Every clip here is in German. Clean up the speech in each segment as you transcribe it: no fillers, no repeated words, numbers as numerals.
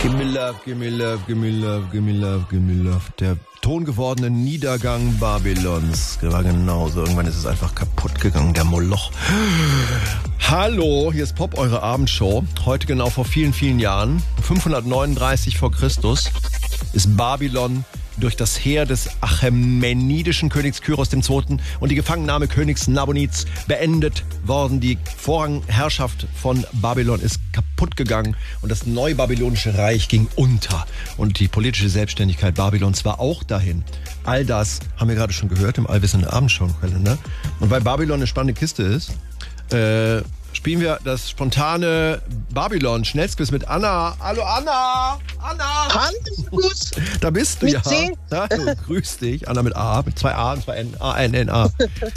Gimme love, gimme love, gimme love, gimme love, gimme love. Der tongewordene Niedergang Babylons. War genauso. Irgendwann ist es einfach kaputt gegangen, der Moloch. Hallo, hier ist Pop, eure Abendshow. Heute genau vor vielen, vielen Jahren, 539 vor Christus, ist Babylon durch das Heer des achämenidischen Königs Kyros II. Und die Gefangennahme Königs Nabonids beendet worden. Die Vorrangherrschaft von Babylon ist kaputt gegangen und das neubabylonische Reich ging unter. Und die politische Selbstständigkeit Babylons war auch dahin. All das haben wir gerade schon gehört im allwissenden Abendschau-Kalender. Und weil Babylon eine spannende Kiste ist, spielen wir das spontane Babylon-Schnellsquiz mit Anna. Hallo Anna! Anna! Hallo! Da bist du mit ja. C. Hallo, grüß dich. Anna mit A, mit zwei A und zwei N. A-N-N-A.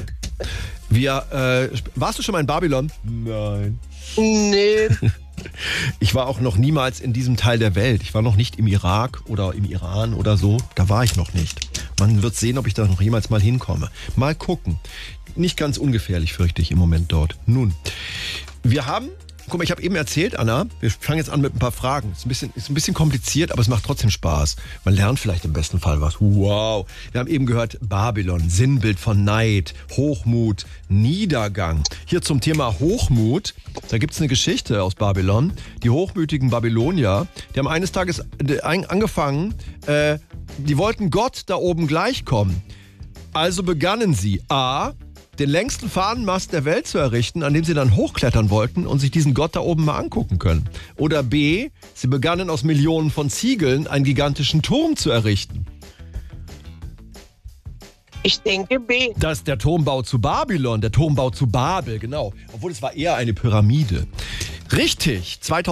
Warst du schon mal in Babylon? Nein. Nee. Ich war auch noch niemals in diesem Teil der Welt. Ich war noch nicht im Irak oder im Iran oder so. Da war ich noch nicht. Man wird sehen, ob ich da noch jemals mal hinkomme. Mal gucken. Nicht ganz ungefährlich, fürchte ich im Moment dort. Nun, wir haben, guck mal, ich habe eben erzählt, Anna, wir fangen jetzt an mit ein paar Fragen. Ist ein bisschen kompliziert, aber es macht trotzdem Spaß. Man lernt vielleicht im besten Fall was. Wow. Wir haben eben gehört, Babylon, Sinnbild von Neid, Hochmut, Niedergang. Hier zum Thema Hochmut, da gibt's eine Geschichte aus Babylon. Die hochmütigen Babylonier, die haben eines Tages angefangen, die wollten Gott da oben gleichkommen. Also begannen sie, A, den längsten Fahnenmast der Welt zu errichten, an dem sie dann hochklettern wollten und sich diesen Gott da oben mal angucken können. Oder B, sie begannen aus Millionen von Ziegeln einen gigantischen Turm zu errichten. Ich denke B. Das ist der Turmbau zu Babylon, der Turmbau zu Babel, genau. Obwohl es war eher eine Pyramide. Richtig,